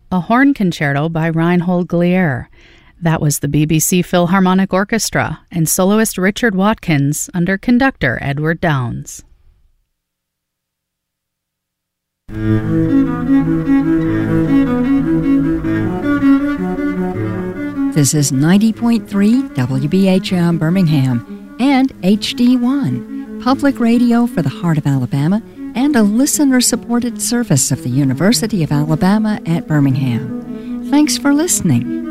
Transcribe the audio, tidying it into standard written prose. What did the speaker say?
a horn concerto by Reinhold Glier. That was the BBC Philharmonic Orchestra and soloist Richard Watkins under conductor Edward Downes. This is 90.3 WBHM Birmingham and HD1, public radio for the heart of Alabama and a listener-supported service of the University of Alabama at Birmingham. Thanks for listening.